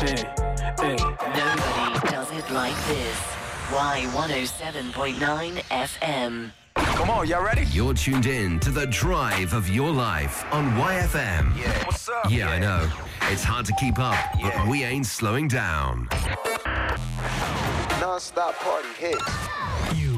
Nobody does it like this. Y107.9 FM. Come on, y'all ready? You're tuned in to the drive of your life on YFM. Yeah. What's up? Yeah, I know. It's hard to keep up, but we ain't slowing down. Non-stop party hits. You